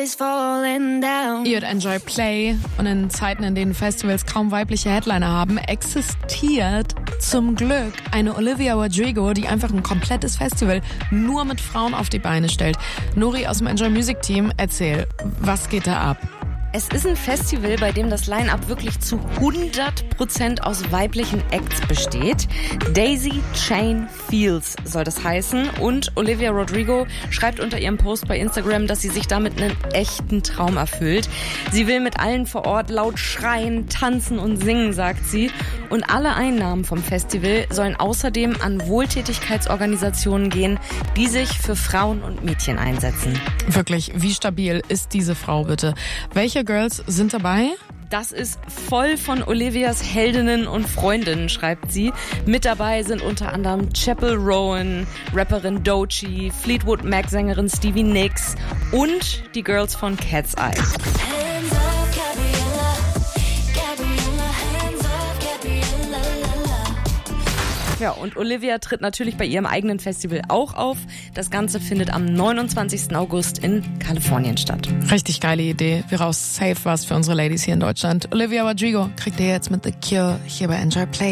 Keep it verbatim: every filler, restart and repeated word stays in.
is falling down. Ihr hört Enjoy Play und in Zeiten, in denen Festivals kaum weibliche Headliner haben, existiert zum Glück eine Olivia Rodrigo, die einfach ein komplettes Festival nur mit Frauen auf die Beine stellt. Nori aus dem Enjoy Music Team, erzähl, was geht da ab? Es ist ein Festival, bei dem das Line-Up wirklich zu hundert Prozent aus weiblichen Acts besteht. Daisy Chain Fields soll das heißen. Und Olivia Rodrigo schreibt unter ihrem Post bei Instagram, dass sie sich damit einen echten Traum erfüllt. Sie will mit allen vor Ort laut schreien, tanzen und singen, sagt sie. Und alle Einnahmen vom Festival sollen außerdem an Wohltätigkeitsorganisationen gehen, die sich für Frauen und Mädchen einsetzen. Wirklich, wie stabil ist diese Frau bitte? Welche Girls sind dabei? Das ist voll von Olivias Heldinnen und Freundinnen, schreibt sie. Mit dabei sind unter anderem Chappell Rowan, Rapperin Doechii, Fleetwood Mac-Sängerin Stevie Nicks und die Girls von Cat's Eye. Ja, und Olivia tritt natürlich bei ihrem eigenen Festival auch auf. Das Ganze findet am neunundzwanzigsten August in Kalifornien statt. Richtig geile Idee. Wäre auch safe was für unsere Ladies hier in Deutschland. Olivia Rodrigo kriegt ihr jetzt mit The Cure hier bei Enjoy Play.